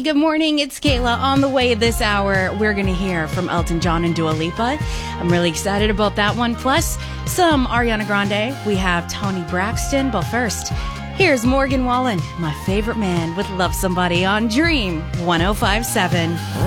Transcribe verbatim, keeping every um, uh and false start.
good morning. It's Kayla. On the way this hour, we're going to hear from Elton John and Dua Lipa. I'm really excited about that one. Plus, some Ariana Grande. We have Toni Braxton. But first, here's Morgan Wallen, my favorite man, with Love Somebody on Dream one oh five point seven.